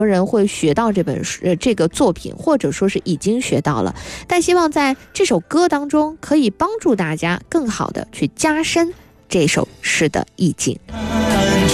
人会学到这本书这个作品，或者说是已经学到了，但希望在这首歌当中可以帮助大家更好的去加深这首诗的意境。